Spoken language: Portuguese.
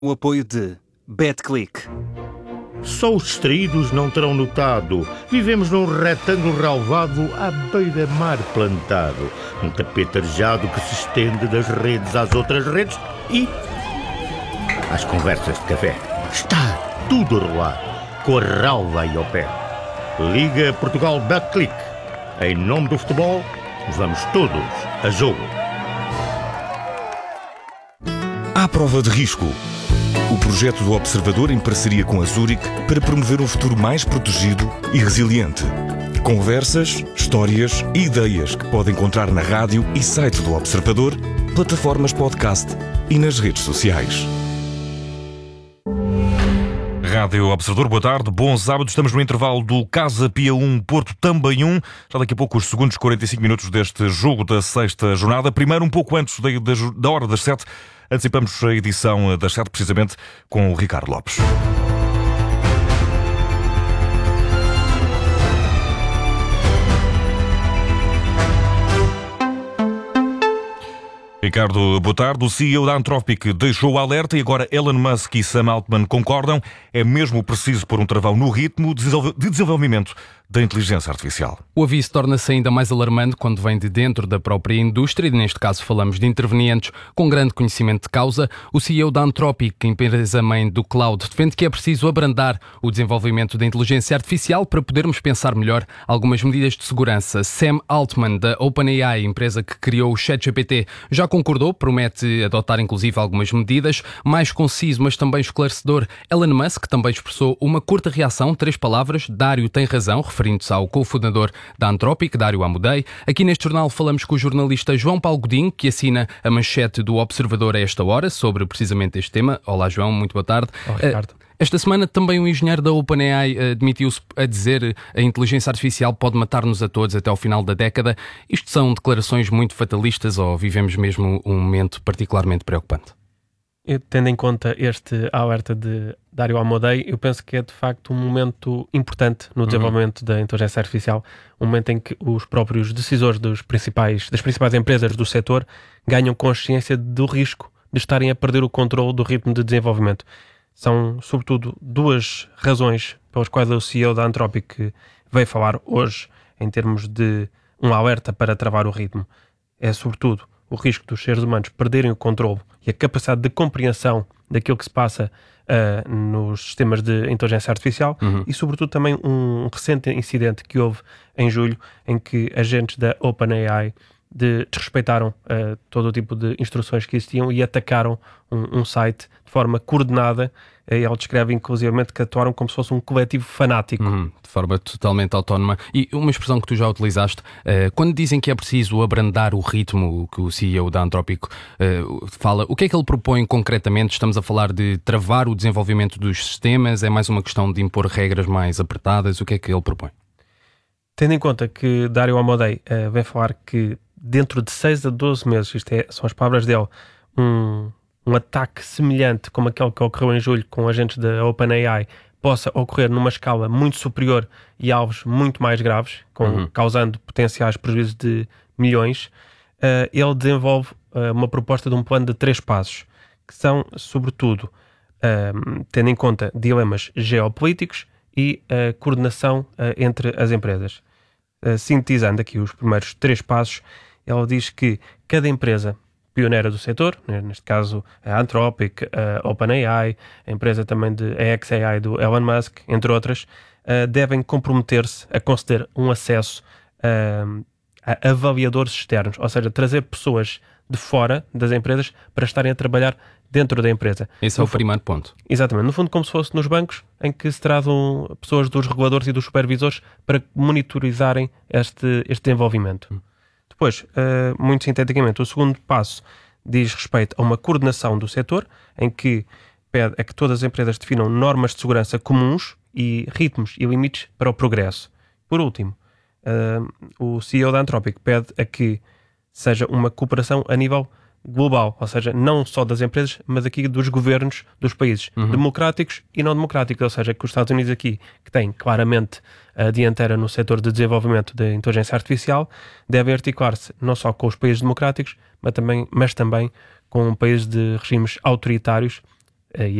O apoio de BetClick. Só os distraídos não terão notado. Vivemos num retângulo relvado à beira-mar plantado. Um tapete arejado que se estende das redes às outras redes e às conversas de café. Está tudo a rolar, com a relva aí ao pé. Liga Portugal BetClick. Em nome do futebol, vamos todos a jogo. À prova de risco. O projeto do Observador em parceria com a Zurich para promover um futuro mais protegido e resiliente. Conversas, histórias e ideias que pode encontrar na rádio e site do Observador, plataformas podcast e nas redes sociais. Rádio Observador, boa tarde, bom sábado. Estamos no intervalo do Casa Pia 1, Porto também 1. Já daqui a pouco os segundos 45 minutos deste jogo da sexta jornada. Primeiro, um pouco antes da hora das 7, antecipamos a edição das 7, precisamente com o Ricardo Lopes. Ricardo, boa tarde. O CEO da Anthropic deixou o alerta e agora Elon Musk e Sam Altman concordam. É mesmo preciso pôr um travão no ritmo de desenvolvimento da inteligência artificial. O aviso torna-se ainda mais alarmante quando vem de dentro da própria indústria, e neste caso falamos de intervenientes com grande conhecimento de causa. O CEO da Anthropic, empresa-mãe do cloud, defende que é preciso abrandar o desenvolvimento da inteligência artificial para podermos pensar melhor algumas medidas de segurança. Sam Altman, da OpenAI, empresa que criou o ChatGPT, já concordou, promete adotar inclusive algumas medidas. Mais conciso, mas também esclarecedor, Elon Musk também expressou uma curta reação, 3 palavras: Dário tem razão, referindo-se ao cofundador da Anthropic, Dário Amodei. Aqui neste jornal falamos com o jornalista João Paulo Godinho, que assina a manchete do Observador a esta hora, sobre precisamente este tema. Olá João, muito boa tarde. Olá Ricardo. Esta semana também um engenheiro da OpenAI admitiu-se a dizer a inteligência artificial pode matar-nos a todos até ao final da década. Isto são declarações muito fatalistas ou vivemos mesmo um momento particularmente preocupante? Tendo em conta este alerta de Dário Amodei, eu penso que é de facto um momento importante no desenvolvimento da inteligência artificial, um momento em que os próprios decisores das principais empresas do setor ganham consciência do risco de estarem a perder o controle do ritmo de desenvolvimento. São, sobretudo, 2 razões pelas quais o CEO da Anthropic veio falar hoje em termos de um alerta para travar o ritmo. É, sobretudo, o risco dos seres humanos perderem o controle e a capacidade de compreensão daquilo que se passa nos sistemas de inteligência artificial e, sobretudo, também um recente incidente que houve em julho em que agentes da OpenAI desrespeitaram todo o tipo de instruções que existiam e atacaram um site de forma coordenada. Ele descreve inclusivamente que atuaram como se fosse um coletivo fanático. De forma totalmente autónoma. E uma expressão que tu já utilizaste, quando dizem que é preciso abrandar o ritmo, que o CEO da Anthropic fala, o que é que ele propõe concretamente? Estamos a falar de travar o desenvolvimento dos sistemas? É mais uma questão de impor regras mais apertadas? O que é que ele propõe? Tendo em conta que Dário Amodei vem falar que dentro de 6 a 12 meses, são as palavras dele, um ataque semelhante como aquele que ocorreu em julho com agentes da OpenAI possa ocorrer numa escala muito superior e alvos muito mais graves, causando potenciais prejuízos de milhões, ele desenvolve uma proposta de um plano de 3 passos, que são, sobretudo, tendo em conta dilemas geopolíticos e coordenação entre as empresas. Sintetizando aqui os primeiros 3 passos, ele diz que cada empresa pioneira do setor, neste caso a Anthropic, a OpenAI, a empresa também de xAI do Elon Musk, entre outras, devem comprometer-se a conceder um acesso a avaliadores externos, ou seja, trazer pessoas de fora das empresas para estarem a trabalhar dentro da empresa. Esse é o primeiro ponto. Exatamente. No fundo, como se fosse nos bancos, em que se trazem pessoas dos reguladores e dos supervisores para monitorizarem este desenvolvimento. Depois, muito sinteticamente, o segundo passo diz respeito a uma coordenação do setor, em que pede a que todas as empresas definam normas de segurança comuns e ritmos e limites para o progresso. Por último, o CEO da Anthropic pede a que seja uma cooperação a nível global, ou seja, não só das empresas, mas aqui dos governos dos países democráticos e não democráticos, ou seja, que os Estados Unidos aqui, que têm claramente a dianteira no setor de desenvolvimento da inteligência artificial, devem articular-se não só com os países democráticos, mas também com países de regimes autoritários, e